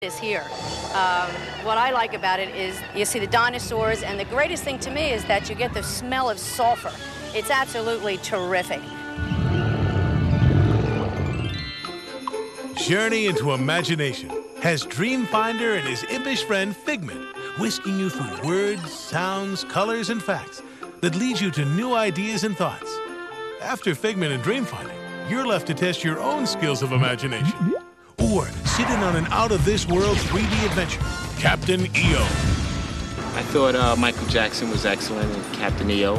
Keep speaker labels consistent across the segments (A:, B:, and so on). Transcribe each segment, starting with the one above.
A: is here. What I like about it is you see the dinosaurs, and the greatest thing to me is that you get the smell of sulfur. It's absolutely terrific.
B: Journey into imagination has Dreamfinder and his impish friend Figment whisking you through words, sounds, colors, and facts that lead you to new ideas and thoughts. After Figment and Dreamfinder, you're left to test your own skills of imagination. Or sit in on an out-of-this-world 3D adventure, Captain EO.
C: I thought Michael Jackson was excellent in Captain EO.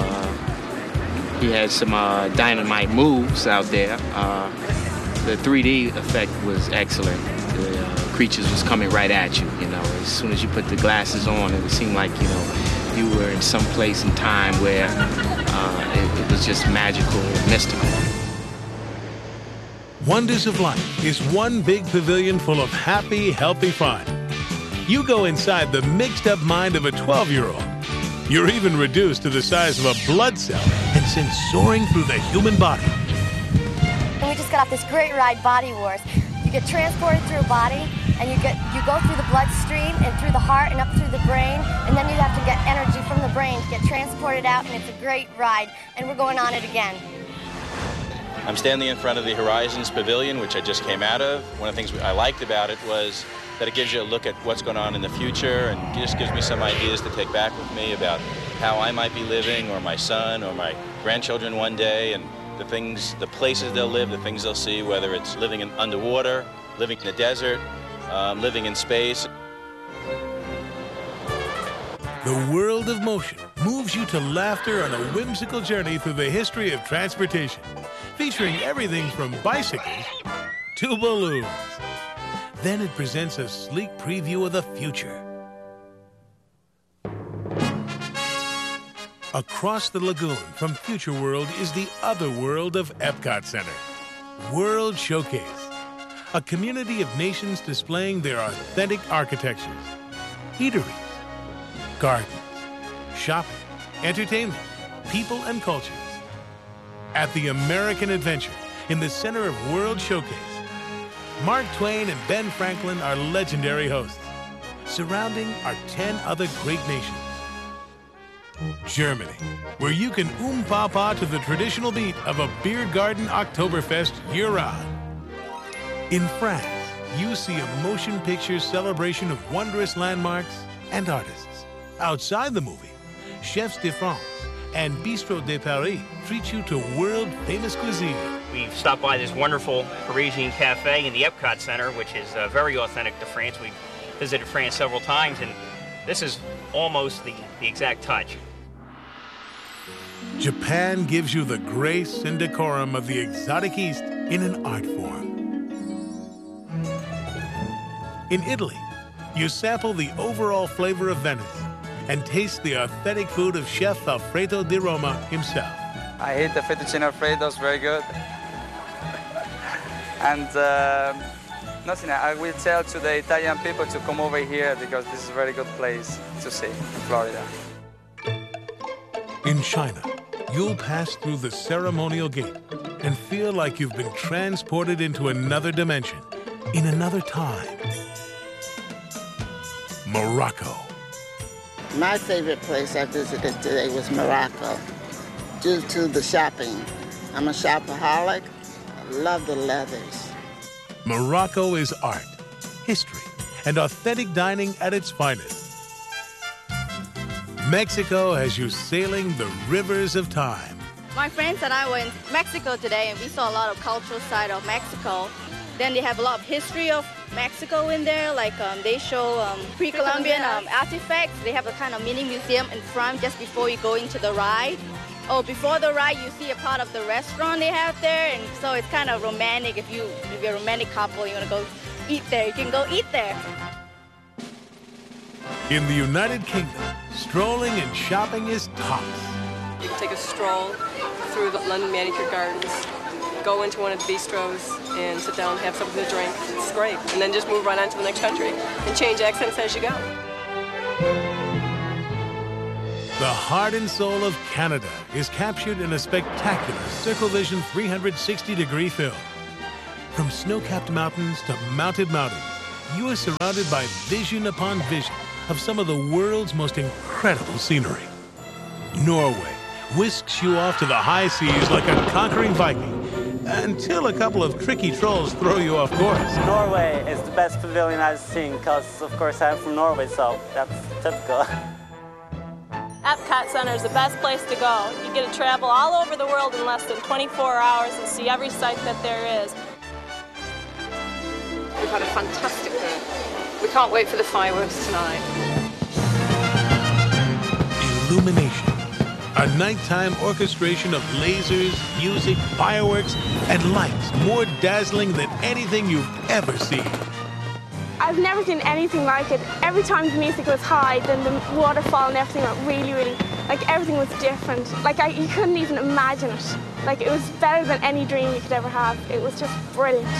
C: He had some dynamite moves out there. The 3D effect was excellent. The creatures was coming right at you, you know. As soon as you put the glasses on, it would seem like, you know, you were in some place in time where it was just magical and mystical.
B: Wonders of Life is one big pavilion full of happy, healthy fun. You go inside the mixed-up mind of a 12-year-old. You're even reduced to the size of a blood cell and sent soaring through the human body.
D: And we just got off this great ride, Body Wars. You get transported through a body, and you go through the bloodstream and through the heart and up through the brain, and then you have to get energy from the brain to get transported out, and it's a great ride, and we're going on it again.
E: I'm standing in front of the Horizons Pavilion, which I just came out of. One of the things I liked about it was that it gives you a look at what's going on in the future, and just gives me some ideas to take back with me about how I might be living, or my son, or my grandchildren one day, and the places they'll live, the things they'll see, whether it's living underwater, living in the desert, living in space.
B: The world of motion moves you to laughter on a whimsical journey through the history of transportation, featuring everything from bicycles to balloons. Then it presents a sleek preview of the future. Across the lagoon from Future World is the other world of Epcot Center, World Showcase, a community of nations displaying their authentic architectures, eateries, gardens, shopping, entertainment, people, and cultures. At the American Adventure, in the center of World Showcase, Mark Twain and Ben Franklin are legendary hosts, surrounding our 10 other great nations. Germany, where you can pa to the traditional beat of a beer garden Oktoberfest year-round. In France, you see a motion picture celebration of wondrous landmarks and artists. Outside the movie, Chefs de France and Bistro de Paris treat you to world-famous cuisine.
F: We've stopped by this wonderful Parisian cafe in the Epcot Center, which is very authentic to France. We've visited France several times, and this is almost the exact touch.
B: Japan gives you the grace and decorum of the exotic East in an art form. In Italy, you sample the overall flavor of Venice and taste the authentic food of Chef Alfredo di Roma himself.
G: I eat the fettuccine Alfredo, it's very good. And nothing, I will tell to the Italian people to come over here because this is a very good place to see in Florida.
B: In China, you'll pass through the ceremonial gate and feel like you've been transported into another dimension, in another time. Morocco.
H: My favorite place I visited today was Morocco, due to the shopping. I'm a shopaholic. I love the leathers.
B: Morocco is art, history, and authentic dining at its finest. Mexico has you sailing the rivers of time.
I: My friends and I were in Mexico today, and we saw a lot of cultural side of Mexico. Then they have a lot of history of Mexico in there, like they show pre-Columbian artifacts. They have a kind of mini museum in front just before you go into the ride. Oh, before the ride, you see a part of the restaurant they have there, and so it's kind of romantic. If you're a romantic couple, you want to go eat there, you can go eat there.
B: In the United Kingdom, strolling and shopping is tops.
J: You can take a stroll through the London Manicure Gardens, go into one of the bistros and sit down and have something to drink. It's great. And then just move right on to the next country and change accents as you go.
B: The heart and soul of Canada is captured in a spectacular Circle Vision 360-degree film. From snow-capped mountains to mounted mountains, you are surrounded by vision upon vision of some of the world's most incredible scenery. Norway whisks you off to the high seas like a conquering Viking, until a couple of tricky trolls throw you off course.
K: Norway is the best pavilion I've seen because, of course, I'm from Norway, so that's typical.
J: Epcot Center is the best place to go. You get to travel all over the world in less than 24 hours and see every site that there is.
L: We've had a fantastic day. We can't wait for the fireworks tonight.
B: Illumination. A nighttime orchestration of lasers, music, fireworks, and lights more dazzling than anything you've ever seen.
M: I've never seen anything like it. Every time the music was high, then the waterfall and everything went really, like everything was different. Like you couldn't even imagine it. Like it was better than any dream you could ever have. It was just brilliant.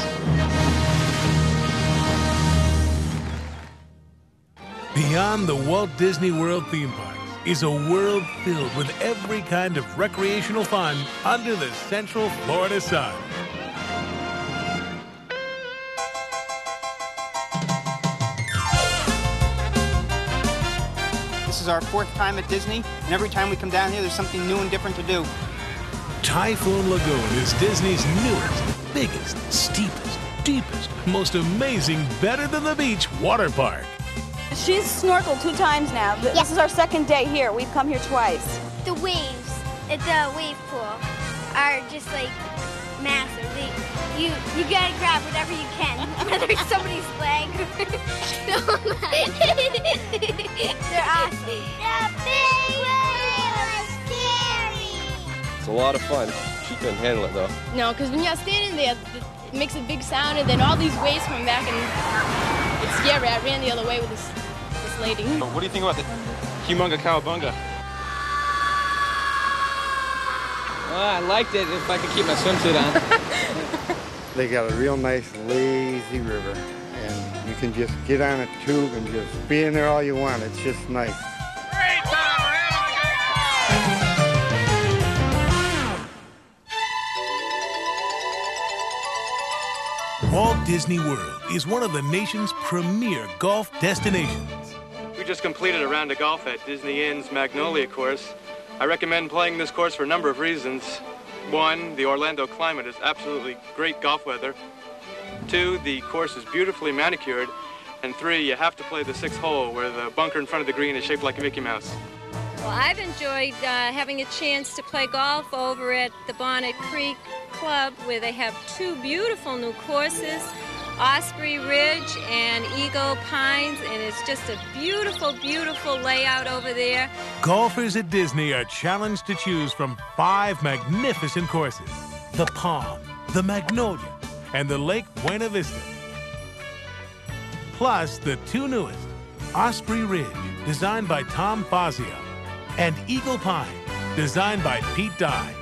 B: Beyond the Walt Disney World theme parks is a world filled with every kind of recreational fun under the Central Florida sun.
N: This is our 4th time at Disney, and every time we come down here, there's something new and different to do.
B: Typhoon Lagoon is Disney's newest, biggest, steepest, deepest, most amazing, better than the beach water park.
O: She's snorkeled 2 times now. This is our 2nd day here. We've come here twice.
P: The waves at the wave pool are just like massive. You gotta grab whatever you can, whether it's somebody's leg. They're awesome. The big waves are scary.
Q: It's a lot of fun. She couldn't handle it though.
R: No, because when you're standing there, it makes a big sound, and then all these waves come back, and it's scary. I ran the other way with this lady.
Q: What do you think about the Humunga Cowabunga?
S: Well, I liked it if I could keep my swimsuit on.
T: They got a real nice, lazy river, and you can just get on a tube and just be in there all you want. It's just nice.
B: Great time! We're having a good time! Walt Disney World is one of the nation's premier golf destinations.
U: We just completed a round of golf at Disney Inn's Magnolia course. I recommend playing this course for a number of reasons. 1, the Orlando climate is absolutely great golf weather. 2, the course is beautifully manicured. And 3, you have to play the 6th hole where the bunker in front of the green is shaped like a Mickey Mouse.
V: Well, I've enjoyed having a chance to play golf over at the Bonnet Creek Club, where they have 2 beautiful new courses, Osprey Ridge and Eagle Pines, and it's just a beautiful, beautiful layout over there.
B: Golfers at Disney are challenged to choose from 5 magnificent courses: the Palm, the Magnolia, and the Lake Buena Vista. Plus the 2 newest, Osprey Ridge, designed by Tom Fazio, and Eagle Pine, designed by Pete Dye.